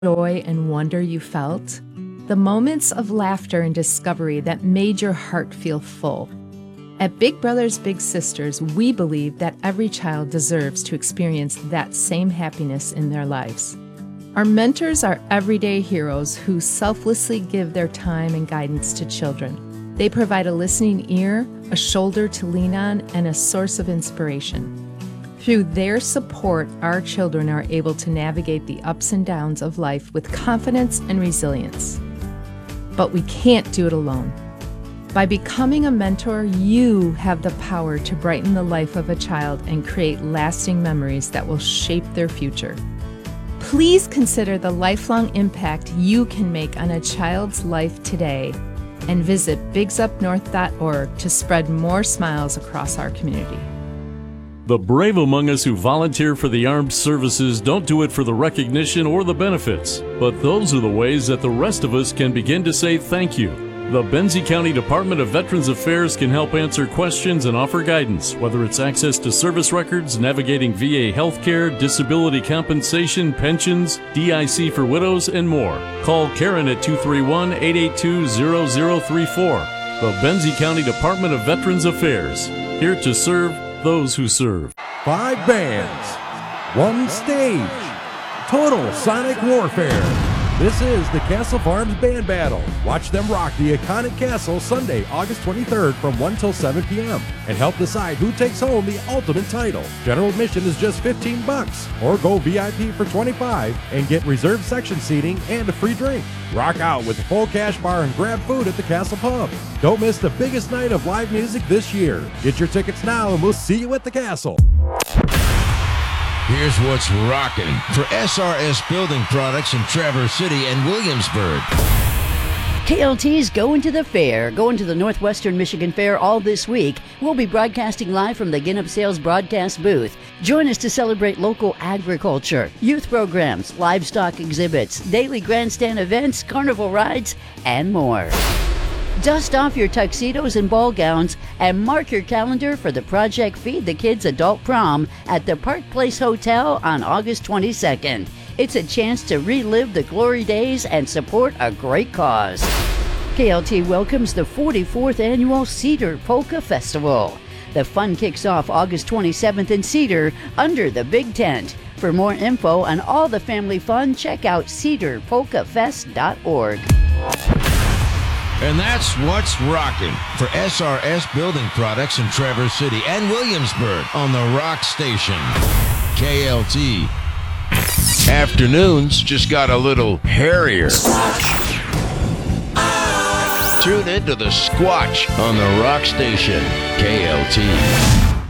joy and wonder you felt? The moments of laughter and discovery that made your heart feel full. At Big Brothers Big Sisters, we believe that every child deserves to experience that same happiness in their lives. Our mentors are everyday heroes who selflessly give their time and guidance to children. They provide a listening ear, a shoulder to lean on, and a source of inspiration. Through their support, our children are able to navigate the ups and downs of life with confidence and resilience. But we can't do it alone. By becoming a mentor, you have the power to brighten the life of a child and create lasting memories that will shape their future. Please consider the lifelong impact you can make on a child's life today and visit bigsupnorth.org to spread more smiles across our community. The brave among us who volunteer for the armed services don't do it for the recognition or the benefits, but those are the ways that the rest of us can begin to say thank you. The Benzie County Department of Veterans Affairs can help answer questions and offer guidance, whether it's access to service records, navigating VA healthcare, disability compensation, pensions, DIC for widows, and more. Call Karen at 231-882-0034. The Benzie County Department of Veterans Affairs, here to serve those who serve. 5 bands, 1 stage, total sonic warfare. This is the Castle Farms Band Battle. Watch them rock the iconic castle Sunday, August 23rd from 1 till 7 p.m. and help decide who takes home the ultimate title. General admission is just $15 or go VIP for $25 and get reserved section seating and a free drink. Rock out with a full cash bar and grab food at the Castle Pub. Don't miss the biggest night of live music this year. Get your tickets now and we'll see you at the Castle. Here's what's rocking for SRS Building Products in Traverse City and Williamsburg. KLT's Going to the Fair, going to the Northwestern Michigan Fair all this week. We'll be broadcasting live from the Ginup Sales broadcast booth. Join us to celebrate local agriculture, youth programs, livestock exhibits, daily grandstand events, carnival rides, and more. Dust off your tuxedos and ball gowns and mark your calendar for the Project Feed the Kids Adult Prom at the Park Place Hotel on August 22nd. It's a chance to relive the glory days and support a great cause. KLT welcomes the 44th Annual Cedar Polka Festival. The fun kicks off August 27th in Cedar under the Big Tent. For more info on all the family fun, check out cedarpolkafest.org. And that's what's rocking for SRS Building Products in Traverse City and Williamsburg on the Rock Station. KLT. Afternoons just got a little hairier. Tune into the Squatch on the Rock Station. KLT.